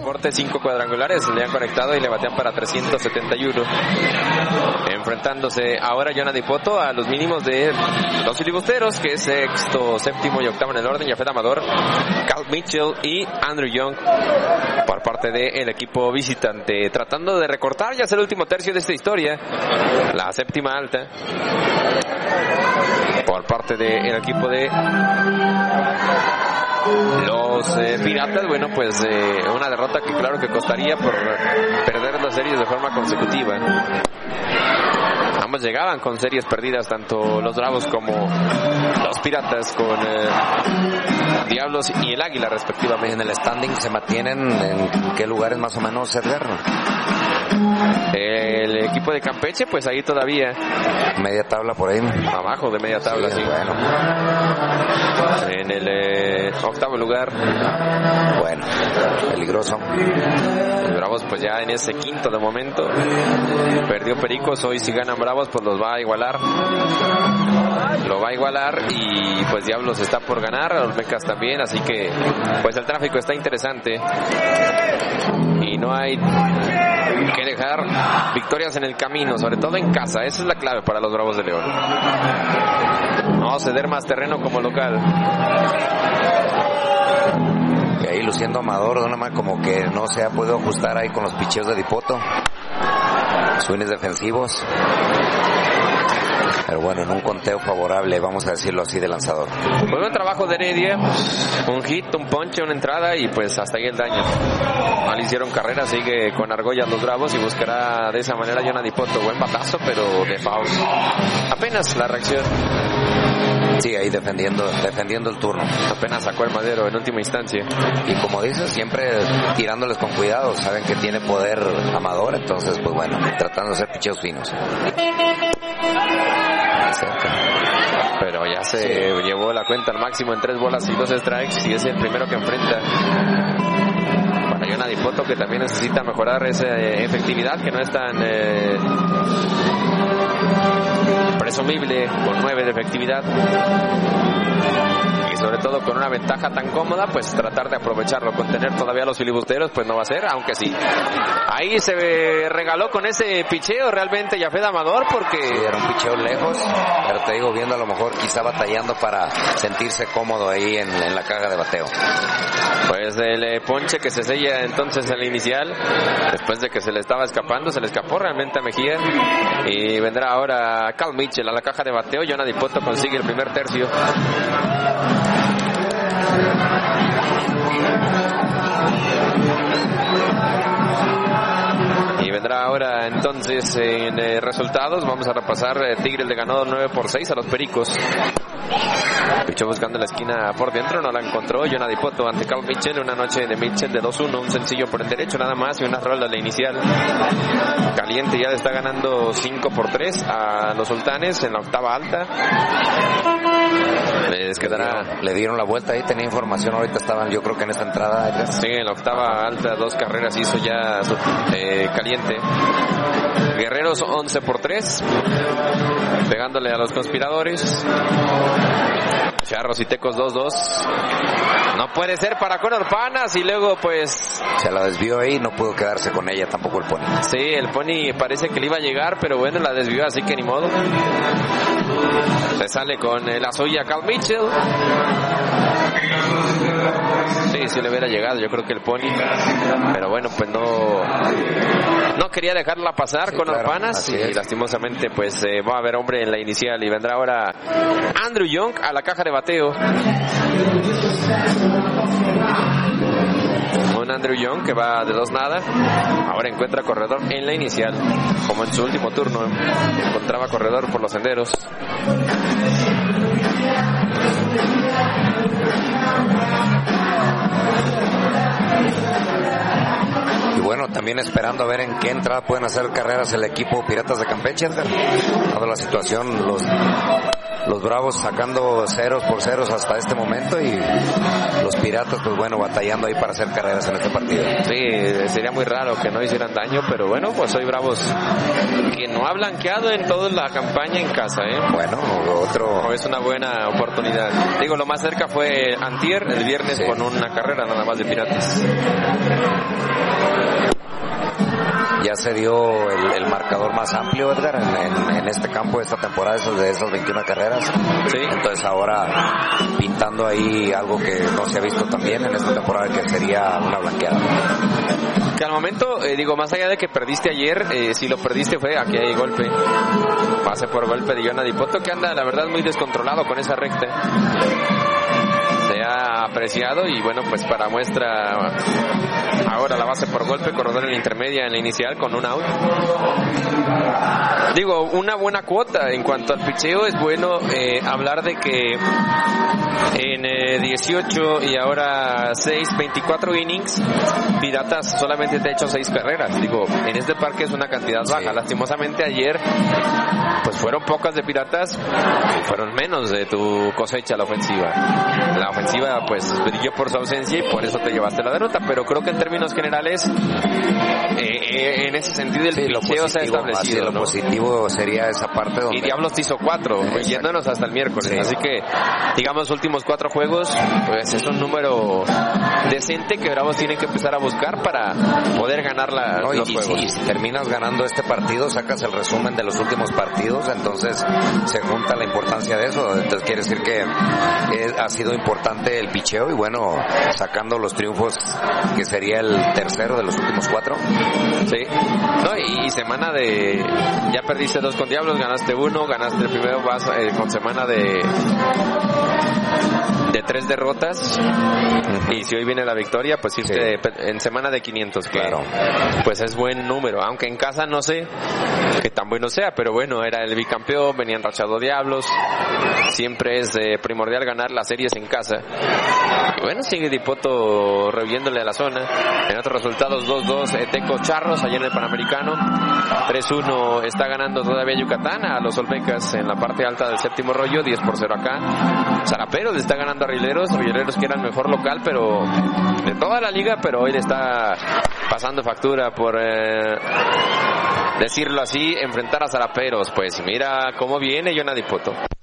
reporte, 5 cuadrangulares le han conectado y le batean para 371. Enfrentándose ahora Jonah Dipoto a los mínimos de los filibusteros, que es sexto, séptimo y octavo en el orden, Yafet Amador, Cal Mitchell y Andrew Young por parte del equipo visitante. Tratando de recortar, ya es el último tercio de esta historia, la séptima alta por parte del equipo de los Piratas. Bueno, pues una derrota que claro que costaría por perder las series de forma consecutiva. Ambos llegaban con series perdidas, tanto los Bravos como los Piratas, con Diablos y el Águila respectivamente. En el standing se mantienen en qué lugares más o menos, Edgar. El equipo de Campeche, pues ahí todavía media tabla por ahí, abajo de media tabla, sí. Bueno, en el octavo lugar, bueno, peligroso. Los Bravos pues ya en ese quinto de momento. Perdió Pericos, hoy si ganan Bravos pues los va a igualar. Lo va a igualar y pues Diablos está por ganar, Olmecas también, así que pues el tráfico está interesante y no hay que dejar victorias en el camino, sobre todo en casa. Esa es la clave para los Bravos de León. No ceder más terreno como local. Y ahí luciendo Amador de una manera como que no se ha podido ajustar ahí con los picheos de Dipoto, swings defensivos. Pero bueno, en un conteo favorable, vamos a decirlo así, de lanzador. Muy buen trabajo de Heredia, un hit, un ponche, una entrada y pues hasta ahí el daño. No le hicieron carrera, sigue con argollas los Bravos y buscará de esa manera Jonah Dipoto. Buen batazo, pero de foul. Apenas la reacción. Sí, ahí defendiendo el turno. Apenas sacó el madero en última instancia. Y como dices, siempre tirándoles con cuidado. Saben que tiene poder Amador, entonces pues bueno, tratando de hacer picheos finos. Cerca. Pero ya se llevó la cuenta al máximo en 3 bolas y 2 strikes y es el primero que enfrenta para Jonah Dipoto, que también necesita mejorar esa efectividad, que no es tan presumible, con 9 de efectividad. Y sobre todo con una ventaja tan cómoda, pues tratar de aprovecharlo. Contener todavía a los filibusteros pues no va a ser, aunque sí. Ahí se regaló con ese picheo realmente Yafet Amador, porque sí, era un picheo lejos, pero te digo, viendo a lo mejor quizá batallando para sentirse cómodo ahí en la caja de bateo. Pues el ponche que se sella entonces en la inicial, después de que se le estaba escapando, se le escapó realmente a Mejía, y vendrá ahora Cal Mitchell a la caja de bateo. Jonah Dipoto consigue el primer tercio. Y vendrá ahora entonces en resultados. Vamos a repasar. Tigres le ganó 9-6 a los Pericos. Pichó buscando la esquina por dentro, no la encontró. Jonah Dipoto ante Cal Mitchell. Una noche de Mitchell de 2-1, un sencillo por el derecho nada más y unas rolas de inicial. Caliente ya le está ganando 5-3 a los Sultanes en la octava alta. Les quedará. Le dieron la vuelta ahí, tenía información, ahorita estaban, yo creo que en esta entrada. Sí, en la octava alta, 2 carreras hizo ya Caliente. Guerreros 11-3, pegándole a los conspiradores. Charros y Tecos 2-2. No puede ser para Conor Panas, y luego pues se la desvió ahí, no pudo quedarse con ella tampoco el Pony. Sí, el Pony parece que le iba a llegar, pero bueno, la desvió, así que ni modo. Se sale con la suya Cal Mitchell. Sí le hubiera llegado, yo creo que el Pony, pero bueno, pues no quería dejarla pasar, sí, con claro, Panas, y lastimosamente pues va a haber hombre en la inicial y vendrá ahora Andrew Young a la caja de bateo. Un Andrew Young que va de 2-0. Ahora encuentra corredor en la inicial, como en su último turno encontraba corredor por los senderos. Y bueno, también esperando a ver en qué entrada pueden hacer carreras el equipo Piratas de Campeche, Edgar. Dado la situación, los Bravos sacando 0-0 hasta este momento y los Piratas pues bueno batallando ahí para hacer carreras en este partido. Sí, sería muy raro que no hicieran daño, pero bueno, pues hoy Bravos que no ha blanqueado en toda la campaña en casa, Bueno, otro... Es una buena oportunidad. Digo, lo más cerca fue antier, el viernes, sí, con una carrera nada más de Piratas. Ya se dio el marcador más amplio, Edgar, en este campo de esta temporada, de esas 21 carreras. Sí. Entonces ahora pintando ahí algo que no se ha visto también en esta temporada, que sería una blanqueada. Que al momento, digo, más allá de que perdiste ayer, si lo perdiste fue aquí hay golpe. Pase por golpe de Jonah Dipoto, que anda la verdad muy descontrolado con esa recta. Se ha apreciado y bueno, pues para muestra ahora la base por golpe, corredor en la intermedia, en la inicial con un out. Digo, una buena cuota en cuanto al picheo. Es bueno hablar de que en 18 y ahora 24 innings, Piratas solamente te ha hecho 6 carreras. Digo, en este parque es una cantidad baja. Sí. Lastimosamente ayer pues fueron pocas de Piratas y fueron menos de tu cosecha la ofensiva. La ofensiva pues brilló por su ausencia y por eso te llevaste la derrota, pero creo que en términos generales en ese sentido el picheo se ha establecido, lo ¿no? Positivo sería esa parte donde... Y Diablos te hizo 4, yéndonos hasta el miércoles, sí. Así que digamos últimos 4 juegos pues es un número decente que Bravos tiene que empezar a buscar para poder ganar los juegos. Y si terminas ganando este partido, sacas el resumen de los últimos partidos, entonces se junta la importancia de eso. Entonces quiere decir que ha sido importante el picheo y bueno, sacando los triunfos, que sería el tercero de los últimos 4. Sí, no, y semana de... Ya perdiste 2 con Diablos, ganaste 1, ganaste el primero, vas con semana de 3 derrotas. Y si hoy viene la victoria, pues irte en semana de 500, claro. Pues es buen número, aunque en casa no sé que tan bueno sea, pero bueno, era el bicampeón, venía enrachado Diablos. Siempre es primordial ganar las series en casa. Bueno, sigue Dipoto reviéndole a la zona. En otros resultados, 2-2 Teco Charros allá en el Panamericano. 3-1 está ganando todavía Yucatán a los Olmecas en la parte alta del séptimo rollo. 10-0 acá. Zaraperos le está ganando a Rieleros que era el mejor local, pero de toda la liga, pero hoy le está pasando factura por decirlo así, enfrentar a Zaraperos. Pues mira cómo viene Jonah Dipoto.